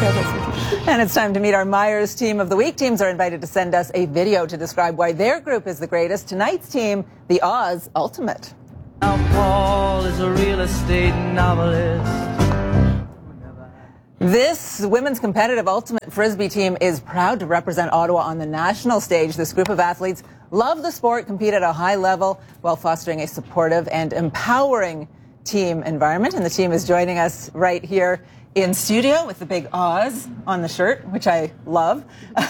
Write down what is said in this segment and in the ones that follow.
And it's time to meet our Myers Team of the Week. Teams are invited to send us a video to describe why their group is the greatest. Tonight's team, the Oz Ultimate. Now Paul is a real estate novelist. This women's competitive ultimate frisbee team is proud to represent Ottawa on the national stage. This group of athletes love the sport, compete at a high level while fostering a supportive and empowering team environment. And the team is joining us right here in studio with the big Oz on the shirt, which I love.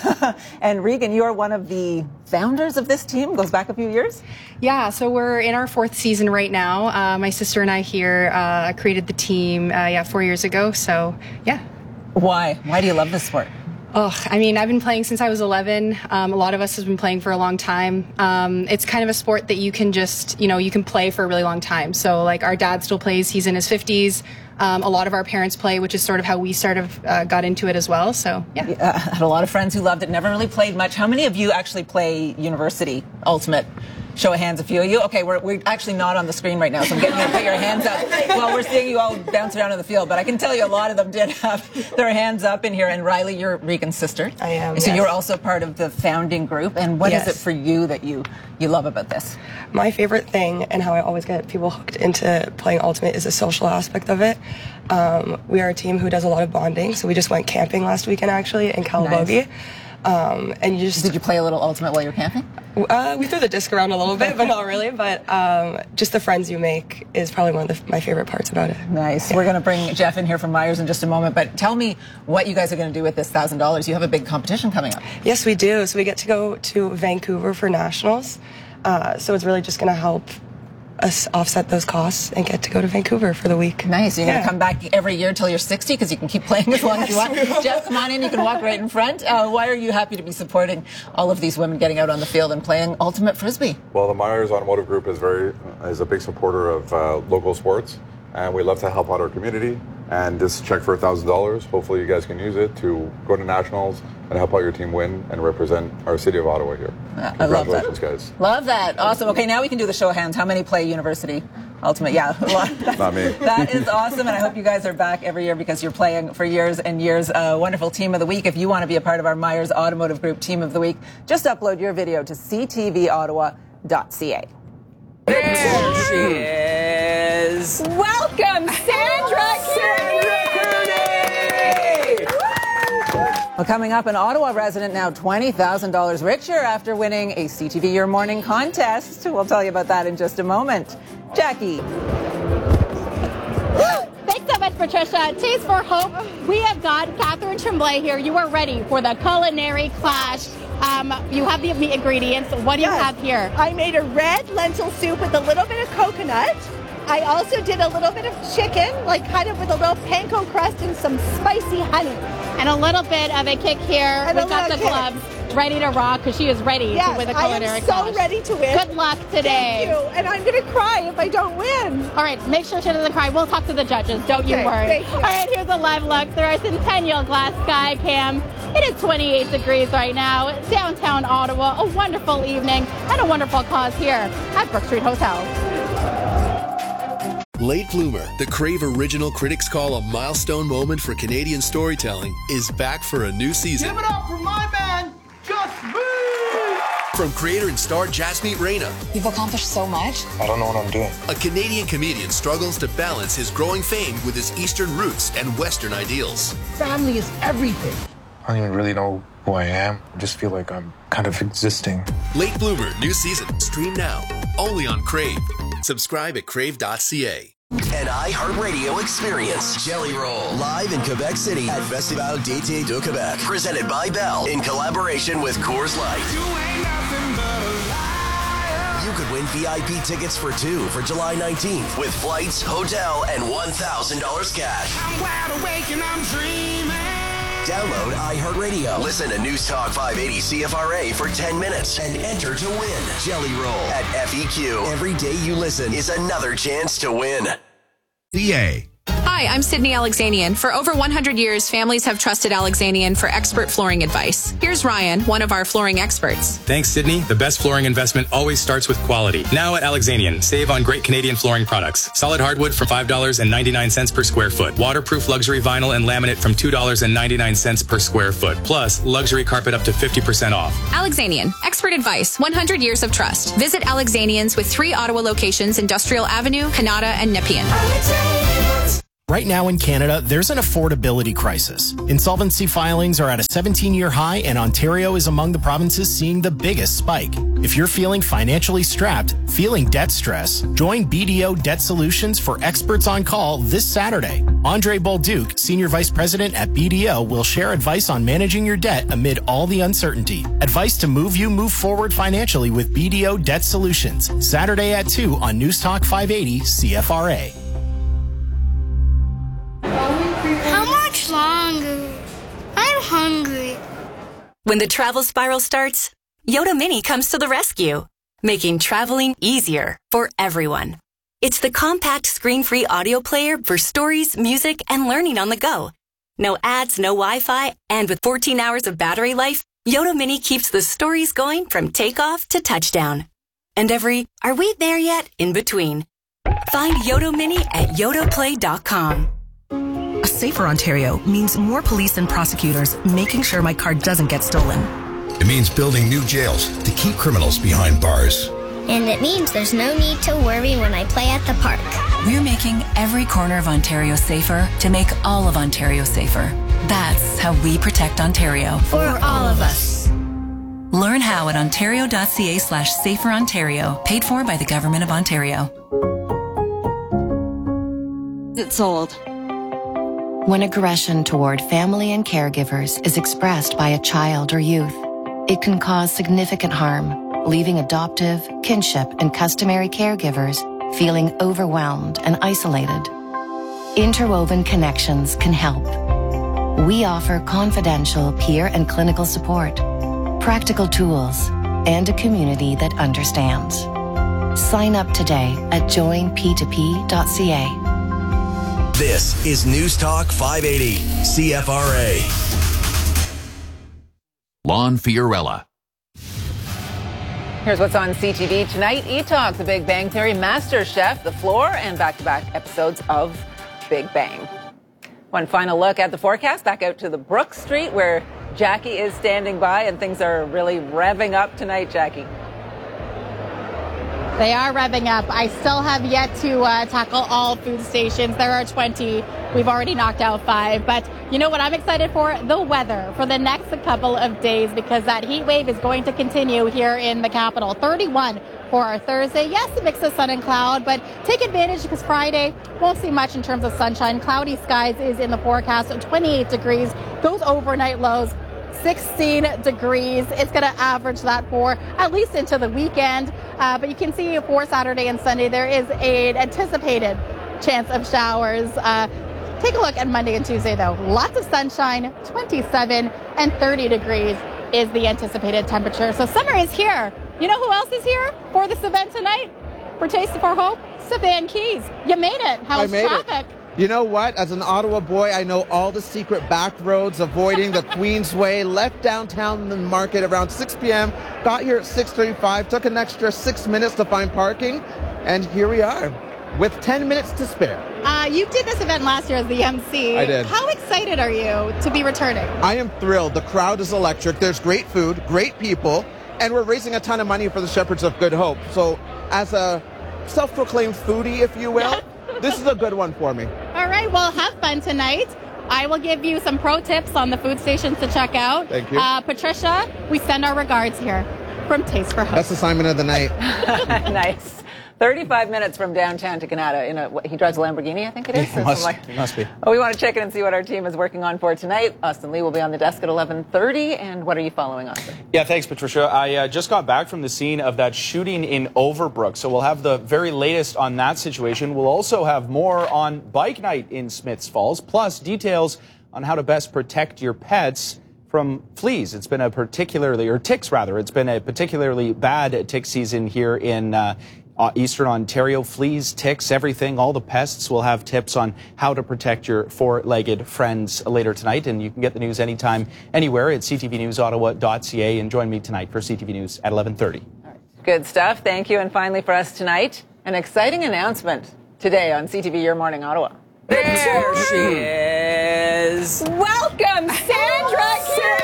And Regan, you are one of the founders of this team. Goes back a few years. Yeah, so we're in our 4th season right now. My sister and I here created the team 4 years ago. So yeah. Why do you love this sport? I mean, I've been playing since I was 11. A lot of us have been playing for a long time. It's kind of a sport that you can just, you can play for a really long time. So like our dad still plays, he's in his 50s. A lot of our parents play, which is sort of how we got into it as well. So yeah. I had a lot of friends who loved it, never really played much. How many of you actually play university ultimate? Show of hands, a few of you. Okay, we're actually not on the screen right now, so I'm getting you to put your hands up. Well, we're seeing you all bounce around in the field, but I can tell you a lot of them did have their hands up in here. And Riley, you're Regan's sister. I am. So yes. you're also part of the founding group. And what Yes. is it for you that you love about this? My favorite thing, and how I always get people hooked into playing Ultimate, is the social aspect of it. We are a team who does a lot of bonding, so we just went camping last weekend, actually, in Calabogie. Nice. And Did you play a little Ultimate while you were camping? We threw the disc around a little bit, but not really. But just the friends you make is probably one of my favorite parts about it. Nice. Yeah. We're going to bring Jeff in here from Myers in just a moment, but tell me what you guys are going to do with this $1,000. You have a big competition coming up. Yes, we do. So we get to go to Vancouver for nationals. So it's really just going to help us offset those costs and get to go to Vancouver for the week. Nice. You're going to come back every year till you're 60 because you can keep playing as long as you want. Jeff, come on in. You can walk right in front. Why are you happy to be supporting all of these women getting out on the field and playing ultimate frisbee? Well, the Myers Automotive Group is a big supporter of local sports, and we love to help out our community. And this check for $1,000, hopefully you guys can use it to go to nationals and help out your team win and represent our city of Ottawa here. Congratulations, guys. Love that. Awesome. Okay, now we can do the show of hands. How many play university ultimate? Yeah, a lot. Not me. That is awesome, and I hope you guys are back every year because you're playing for years and years. Wonderful Team of the Week. If you want to be a part of our Myers Automotive Group Team of the Week, just upload your video to ctvottawa.ca. There she is. Welcome, Sandra Cooney! Well, coming up, an Ottawa resident now $20,000 richer after winning a CTV Your Morning contest. We'll tell you about that in just a moment. Jackie. Thanks so much, Patricia. Taste for Hope. We have got Catherine Tremblay here. You are ready for the culinary clash. You have the ingredients. What do you have here? I made a red lentil soup with a little bit of coconut. I also did a little bit of chicken, like kind of with a little panko crust and some spicy honey. And a little bit of a kick here. And we've got the gloves ready to rock because she is ready to win the culinary clash. I am so ready to win. Good luck today. Thank you. And I'm going to cry if I don't win. All right, make sure she doesn't cry. We'll talk to the judges. Don't you worry. Thank you. All right, here's a live look through our Centennial Glass Sky Cam. It is 28 degrees right now. Downtown Ottawa. A wonderful evening and a wonderful cause here at Brook Street Hotel. Late Bloomer, the Crave original critics call a milestone moment for Canadian storytelling, is back for a new season. Give it up for my man, Just Me! From creator and star Jasmeet Reyna. You've accomplished so much. I don't know what I'm doing. A Canadian comedian struggles to balance his growing fame with his Eastern roots and Western ideals. Family is everything. I don't even really know who I am. I just feel like I'm kind of existing. Late Bloomer, new season. Stream now. Only on Crave. Subscribe at crave.ca. An iHeartRadio experience. Jelly Roll. Live in Quebec City at Festival d'été de Québec. Presented by Bell in collaboration with Coors Light. You could win VIP tickets for two for July 19th with flights, hotel, and $1,000 cash. I'm wide awake and I'm dreaming. Download iHeartRadio. Listen to News Talk 580 CFRA for 10 minutes and enter to win. Jelly Roll at FEQ. Every day you listen is another chance to win. CA. Hi, I'm Sydney Alexanian. For over 100 years, families have trusted Alexanian for expert flooring advice. Here's Ryan, one of our flooring experts. Thanks, Sydney. The best flooring investment always starts with quality. Now at Alexanian, save on great Canadian flooring products. Solid hardwood from $5.99 per square foot. Waterproof luxury vinyl and laminate from $2.99 per square foot. Plus, luxury carpet up to 50% off. Alexanian, expert advice, 100 years of trust. Visit Alexanians with 3 Ottawa locations, Industrial Avenue, Kanata, and Nepean. Right now in Canada, there's an affordability crisis. Insolvency filings are at a 17-year high, and Ontario is among the provinces seeing the biggest spike. If you're feeling financially strapped, feeling debt stress, join BDO Debt Solutions for experts on call this Saturday. Andre Bolduc, Senior Vice President at BDO, will share advice on managing your debt amid all the uncertainty. Advice to move forward financially with BDO Debt Solutions. Saturday at 2 on News Talk 580 CFRA. How much longer? I'm hungry. When the travel spiral starts, Yoda Mini comes to the rescue, making traveling easier for everyone. It's the compact screen-free audio player for stories, music, and learning on the go. No ads, no Wi-Fi, and with 14 hours of battery life, Yoda Mini keeps the stories going from takeoff to touchdown. And every, are we there yet, in between. Find Yoda Mini at yodaplay.com. A safer Ontario means more police and prosecutors making sure my car doesn't get stolen. It means building new jails to keep criminals behind bars. And it means there's no need to worry when I play at the park. We're making every corner of Ontario safer to make all of Ontario safer. That's how we protect Ontario. For all of us. Learn how at ontario.ca/saferontario. Paid for by the Government of Ontario. It's sold. When aggression toward family and caregivers is expressed by a child or youth, it can cause significant harm, leaving adoptive, kinship, and customary caregivers feeling overwhelmed and isolated. Interwoven Connections can help. We offer confidential peer and clinical support, practical tools, and a community that understands. Sign up today at joinp2p.ca. This is News Talk 580, CFRA. Lon Fiorella. Here's what's on CTV tonight. E-Talk, The Big Bang Theory, Master Chef, The Floor, and back-to-back episodes of Big Bang. One final look at the forecast. Back out to the Brook Street, where Jackie is standing by, and things are really revving up tonight, Jackie. They are revving up. I still have yet to tackle all food stations. There are 20. We've already knocked out 5. But you know what I'm excited for? The weather for the next couple of days, because that heat wave is going to continue here in the capital. 31 for our Thursday. Yes, a mix of sun and cloud, but take advantage because Friday won't see much in terms of sunshine. Cloudy skies is in the forecast. 28 degrees. Those overnight lows, 16 degrees. It's going to average that for at least into the weekend. But you can see for Saturday and Sunday, there is an anticipated chance of showers. Take a look at Monday and Tuesday, though. Lots of sunshine, 27 and 30 degrees is the anticipated temperature. So summer is here. You know who else is here for this event tonight? For Taste for Hope, Savan Keys. You made it. How's traffic? You know what? As an Ottawa boy, I know all the secret back roads, avoiding the Queensway, left downtown the market around 6 p.m., got here at 6:35, took an extra 6 minutes to find parking, and here we are with 10 minutes to spare. You did this event last year as the MC. I did. How excited are you to be returning? I am thrilled. The crowd is electric. There's great food, great people, and we're raising a ton of money for the Shepherds of Good Hope. So as a self-proclaimed foodie, if you will, this is a good one for me. All right, well, have fun tonight. I will give you some pro tips on the food stations to check out. Thank you. Patricia, we send our regards here from Taste for Hope. Best assignment of the night. Nice. 35 minutes from downtown to Kanata. He drives a Lamborghini, I think it is. It must be. Oh, we want to check in and see what our team is working on for tonight. Austin Lee will be on the desk at 11:30. And what are you following, Austin? Yeah, thanks, Patricia. I just got back from the scene of that shooting in Overbrook, so we'll have the very latest on that situation. We'll also have more on bike night in Smiths Falls, plus details on how to best protect your pets from fleas. It's been ticks rather. It's been a particularly bad tick season here in Eastern Ontario. Fleas, ticks, everything, all the pests. We'll have tips on how to protect your four-legged friends later tonight. And you can get the news anytime, anywhere at ctvnewsottawa.ca. And join me tonight for CTV News at 11:30. Good stuff. Thank you. And finally for us tonight, an exciting announcement today on CTV Your Morning Ottawa. There she is. Welcome, Sandra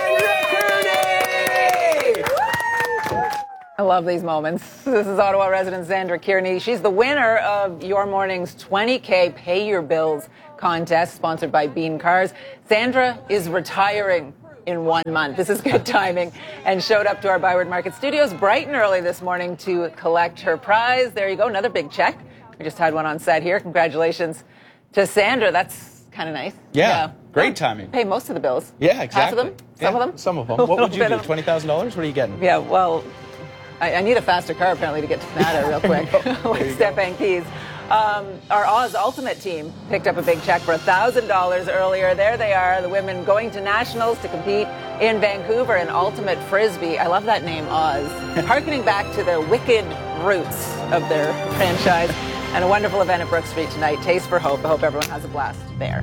Kearney! I love these moments. This is Ottawa resident Sandra Kearney. She's the winner of Your Morning's 20K Pay Your Bills contest, sponsored by Bean Cars. Sandra is retiring in 1 month. This is good timing, and showed up to our Byward Market Studios bright and early this morning to collect her prize. There you go, another big check. We just had one on set here. Congratulations to Sandra. That's kind of nice. Yeah, great timing. Pay most of the bills. Yeah, exactly. Half of them? Some of them? Some of them. What would you do? $20,000? What are you getting? Yeah, well, I need a faster car apparently to get to Canada real quick with Stefan Keys. Our Oz Ultimate team picked up a big check for $1,000 earlier. There they are, the women going to nationals to compete in Vancouver in Ultimate Frisbee. I love that name, Oz. Harkening back to the wicked roots of their franchise. And a wonderful event at Brook Street tonight, Taste for Hope. I hope everyone has a blast there.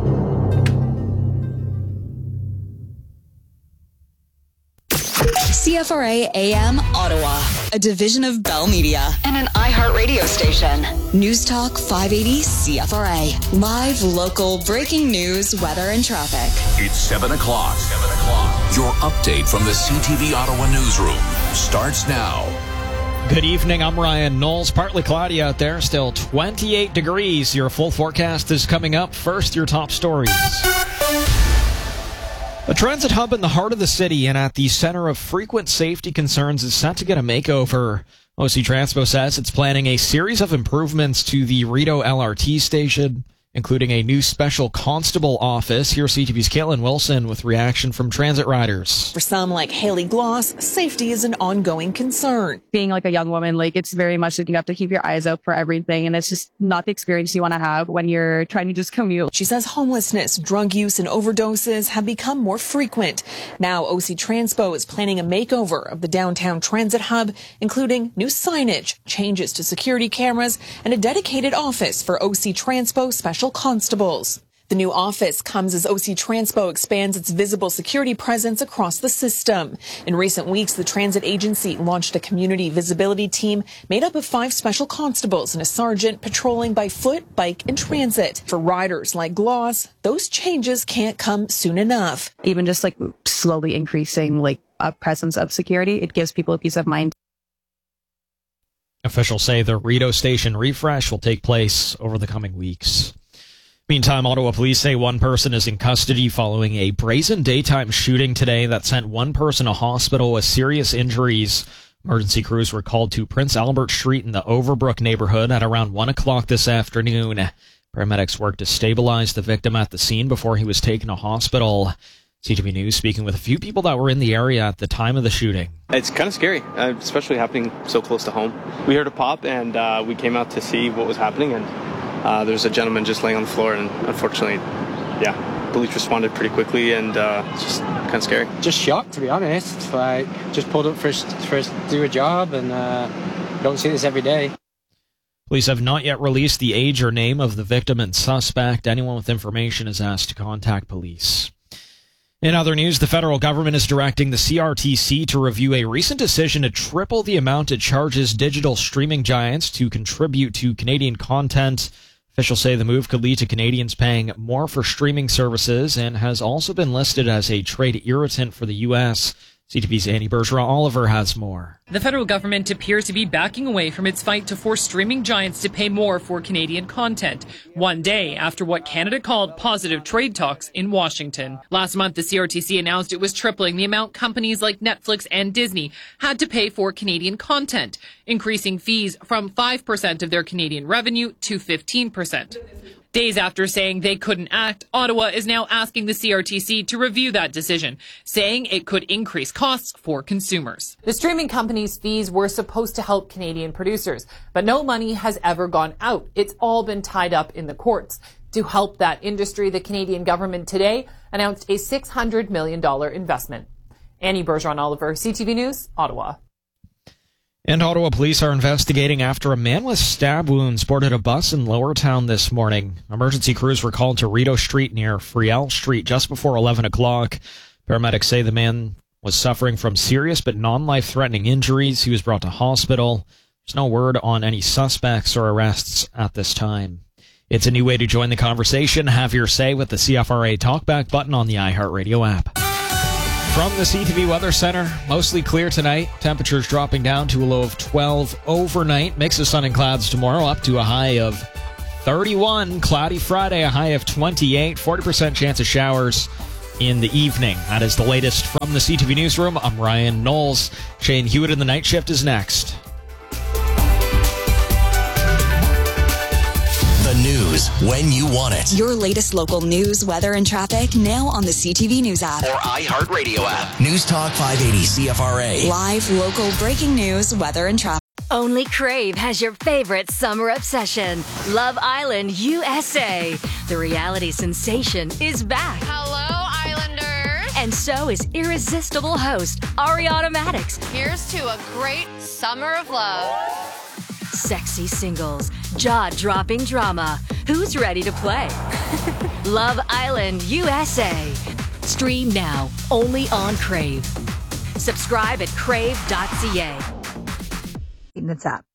CFRA AM Ottawa, a division of Bell Media and an iHeartRadio station. News Talk 580 CFRA. Live, local, breaking news, weather, and traffic. It's 7 o'clock. Your update from the CTV Ottawa newsroom starts now. Good evening, I'm Ryan Knowles. Partly cloudy out there, still 28 degrees. Your full forecast is coming up. First, your top stories. A transit hub in the heart of the city and at the center of frequent safety concerns is set to get a makeover. OC Transpo says it's planning a series of improvements to the Rideau LRT station, including a new special constable office. Here's CTV's Caitlin Wilson with reaction from transit riders. For some, like Haley Gloss, safety is an ongoing concern. Being like a young woman, like it's very much like you have to keep your eyes out for everything, and it's just not the experience you want to have when you're trying to just commute. She says homelessness, drug use, and overdoses have become more frequent. Now, OC Transpo is planning a makeover of the downtown transit hub, including new signage, changes to security cameras, and a dedicated office for OC Transpo special constables. The new office comes as OC Transpo expands its visible security presence across the system. In recent weeks, the transit agency launched a community visibility team made up of 5 special constables and a sergeant patrolling by foot, bike, and transit. For riders like Gloss, those changes can't come soon enough. Even just like slowly increasing like a presence of security, it gives people a peace of mind. Officials say the Rideau station refresh will take place over the coming weeks. Meantime, Ottawa police say one person is in custody following a brazen daytime shooting today that sent one person to hospital with serious injuries. Emergency crews were called to Prince Albert Street in the Overbrook neighborhood at around 1 o'clock this afternoon. Paramedics worked to stabilize the victim at the scene before he was taken to hospital. CTV News speaking with a few people that were in the area at the time of the shooting. It's kind of scary, especially happening so close to home. We heard a pop and we came out to see what was happening, and there was a gentleman just laying on the floor, and unfortunately, police responded pretty quickly, and it's just kind of scary. Just shocked, to be honest. Like, just pulled up for to do a job, and don't see this every day. Police have not yet released the age or name of the victim and suspect. Anyone with information is asked to contact police. In other news, the federal government is directing the CRTC to review a recent decision to triple the amount it charges digital streaming giants to contribute to Canadian content. Officials say the move could lead to Canadians paying more for streaming services and has also been listed as a trade irritant for the U.S. CTV's Annie Bergeron-Oliver has more. The federal government appears to be backing away from its fight to force streaming giants to pay more for Canadian content, one day after what Canada called positive trade talks in Washington. Last month, the CRTC announced it was tripling the amount companies like Netflix and Disney had to pay for Canadian content, increasing fees from 5% of their Canadian revenue to 15%. Days after saying they couldn't act, Ottawa is now asking the CRTC to review that decision, saying it could increase costs for consumers. The streaming companies' fees were supposed to help Canadian producers, but no money has ever gone out. It's all been tied up in the courts. To help that industry, the Canadian government today announced a $600 million investment. Annie Bergeron-Oliver, CTV News, Ottawa. And Ottawa police are investigating after a man with stab wounds boarded a bus in Lowertown this morning. Emergency crews were called to Rideau Street near Friel Street just before 11 o'clock. Paramedics say the man was suffering from serious but non-life-threatening injuries. He was brought to hospital. There's no word on any suspects or arrests at this time. It's a new way to join the conversation. Have your say with the CFRA Talkback button on the iHeartRadio app. From the CTV Weather Center, mostly clear tonight. Temperatures dropping down to a low of 12 overnight. Mix of sun and clouds tomorrow, up to a high of 31. Cloudy Friday, a high of 28. 40% chance of showers in the evening. That is the latest from the CTV Newsroom. I'm Ryan Knowles. Shane Hewitt in the night shift is next. News when you want it. Your latest local news, weather, and traffic now on the CTV News app. Or iHeartRadio app. News Talk 580 CFRA. Live, local, breaking news, weather, and traffic. Only Crave has your favorite summer obsession. Love Island USA. The reality sensation is back. Hello, Islanders. And so is irresistible host Ariana Madix. Here's to a great summer of love. Sexy singles, jaw-dropping drama. Who's ready to play? Love Island USA. Stream now, only on Crave. Subscribe at crave.ca. That's up.